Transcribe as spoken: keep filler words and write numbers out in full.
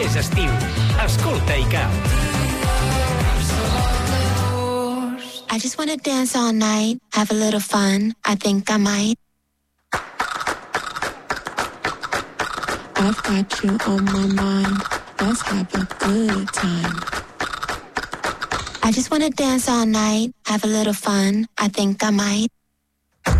és estiu. Escolta i cau. I just wanna dance all night, have a little fun, I think I might. I've got you on my mind, let's have a good time. I just wanna dance all night, have a little fun, I think I might.